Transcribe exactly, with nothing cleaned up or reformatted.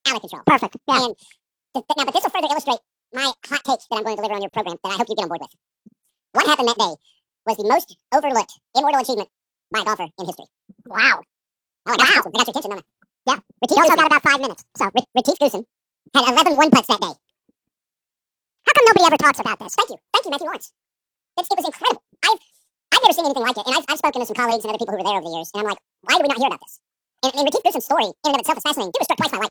out of control. Perfect. Yeah. And th- th- now, but this will further illustrate my hot take that I'm going to deliver on your program that I hope you get on board with. What happened that day was the most overlooked immortal achievement by a golfer in history. Wow. Oh, I got, wow. Your, I got your attention, don't I? Yeah. Retief You also Goosen. got about five minutes. So, R- Retief Goosen had eleven one putts that day. How come nobody ever talks about this? Thank you. Thank you, Matthew Lawrence. It's, it was incredible. I've, I've never seen anything like it. And I've, I've spoken to some colleagues and other people who were there over the years. And I'm like, why do we not hear about this? And, and Retief Goosen's story in and of itself is fascinating. He was struck twice by lightning.